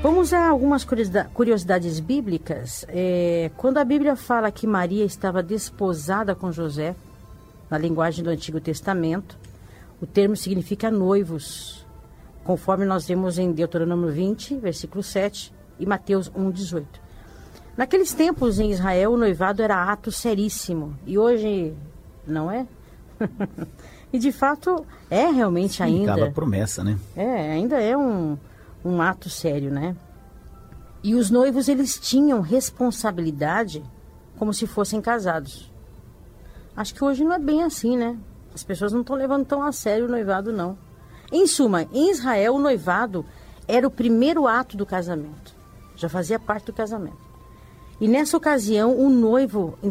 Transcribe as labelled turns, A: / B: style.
A: Vamos a algumas curiosidades bíblicas. Quando a Bíblia fala que Maria estava desposada com José, na linguagem do Antigo Testamento, o termo significa noivos, conforme nós vemos em Deuteronômio 20, versículo 7 e Mateus 1,18. Naqueles tempos em Israel, o noivado era ato seríssimo. E hoje não é? E de fato é realmente. Sim, ainda.
B: Acaba a promessa, né?
A: Ainda é um ato sério, né? E os noivos, eles tinham responsabilidade como se fossem casados. Acho que hoje não é bem assim, né? As pessoas não estão levando tão a sério o noivado, não. Em suma, em Israel, o noivado era o primeiro ato do casamento. Já fazia parte do casamento. E nessa ocasião, o noivo